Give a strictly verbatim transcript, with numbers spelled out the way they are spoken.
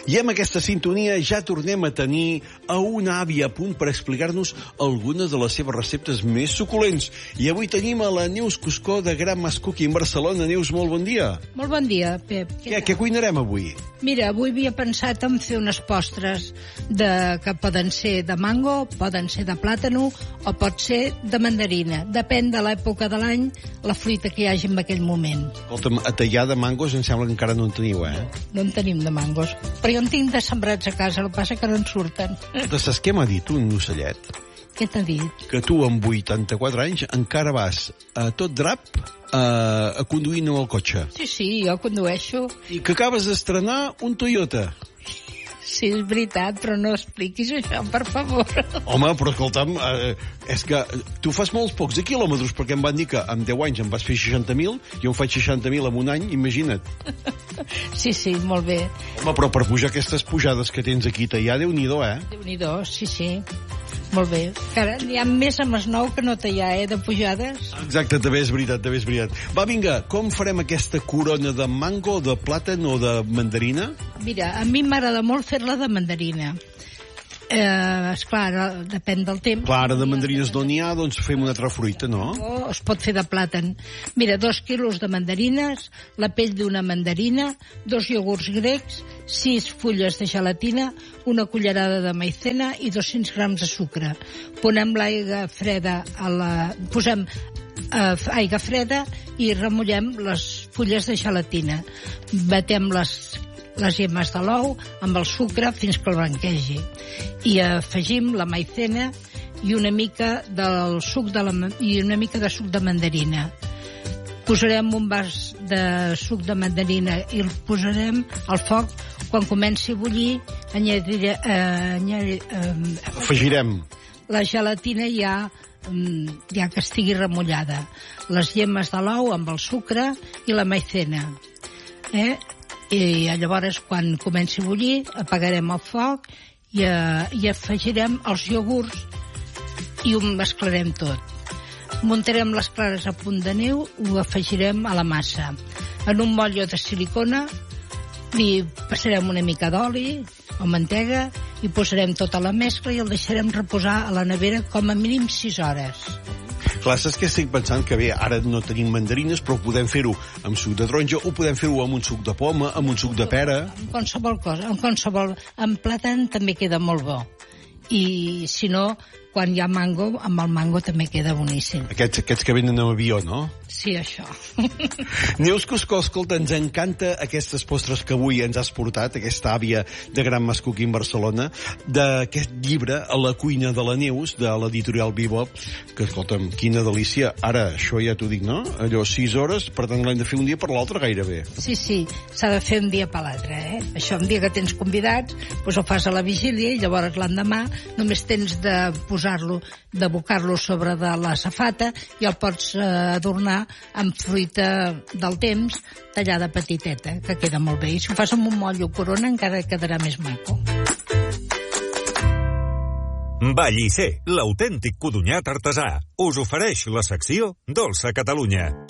I amb aquesta sintonia ja tornem a tenir a una àvia a punt per explicar-nos algunes de les seves receptes més suculents. I avui tenim a la Neus Cuscó de Grandma's Cooking Barcelona. Neus, molt bon dia. Molt bon dia, Pep. Què, què cuinarem avui? Mira, avui havia pensat en fer unes postres de, que poden ser de mango, poden ser de plàtano o pot ser de mandarina. Depèn de l'època de l'any, la fruita que hi hagi en aquell moment. Escolta'm, a tallar de mangos em sembla que encara no en teniu, eh? No en tenim de mangos. Però jo en tinc de sembrats a casa, el que passa que no en surten. De saps què m'ha dit un ocellet? Què t'ha dit? Que tu, amb vuitanta-quatre anys, encara vas a tot drap a, a conduint amb el cotxe. Sí, sí, jo condueixo. I que acabes d'estrenar un Toyota. Sí, és veritat, però no expliquis això, per favor. Home, però escolta'm, eh, és que tu fas molts pocs de quilòmetres, perquè em van dir que amb deu anys em vas fer seixanta mil, jo em faig seixanta mil en un any, imagina't. Sí, sí, molt bé. Home, però per pujar aquestes pujades que tens aquí tallar, Déu-n'hi-do, eh? Déu-n'hi-do, sí, sí. Molt bé. Encara n'hi ha més amb el nou que no tallar, eh, de pujades. Exacte, també és veritat, també és veritat. Va, vinga, com farem aquesta corona de mango, de plàtan o de mandarina? Mira, a mi m'agrada molt fer-la de mandarina. Eh, esclar, depèn del temps. Clar, de mandarines no n'hi ha, doncs fem una altra fruita, no? O es pot fer de plàtan. Mira, dos quilos de mandarines, la pell d'una mandarina, dos iogurts grecs, sis fulles de gelatina, una cullerada de maicena i dos-cents grams de sucre. Posem l'aigua freda a la... Posem eh, aigua freda i remullem les fulles de gelatina. Batem les les gemmes de l'ou amb el sucre fins que el blanquegi. I afegim la maicena i una mica del suc de la, i una mica de suc de mandarina. Posarem un vas de suc de mandarina i el posarem al foc. Quan comenci a bullir, añadiré, eh, añadiré, eh, afegirem la gelatina ja, ja que estigui remullada. Les gemmes de l'ou amb el sucre i la maicena. Eh? I llavors, quan comenci a bullir, apagarem el foc i, uh, i afegirem els iogurts i ho mesclarem tot. Muntarem les clares a punt de neu, ho afegirem a la massa. En un motllo de silicona li passarem una mica d'oli o mantega i posarem tota la mescla i el deixarem reposar a la nevera com a mínim sis hores. Clar, saps què estic pensant? Que bé, ara no tenim mandarines, però podem fer-ho amb suc de taronja o podem fer-ho amb un suc de poma, amb un suc de pera. Amb qualsevol cosa, amb qualsevol... Amb plàtan també queda molt bo. I, si no, quan hi ha mango, amb el mango també queda boníssim. Aquests, aquests que venen en avió, no? Sí, això. Neus Cuscó, escolta, ens encanta aquestes postres que avui ens has portat, aquesta àvia de Grandma's Cooking Barcelona, d'aquest llibre, A la cuina de la Neus, de l'editorial Bebop, que, escolta'm, quina delícia. Ara, això ja t'ho dic, no? Allò, sis hores, per tant l'hem de fer un dia per l'altre gairebé. Sí, sí, s'ha de fer un dia per l'altre, eh? Això, un dia que tens convidats, doncs ho fas a la vigília i llavors l'endemà només tens de posar-lo, d'abocar-lo sobre de la safata i el pots eh, adornar amb fruita del temps tallada petiteta, que queda molt bé. I si ho fas amb un motllo corona encara quedarà més maco. Vallisser, l'autèntic codonyat artesà, us ofereix la secció Dolça Catalunya.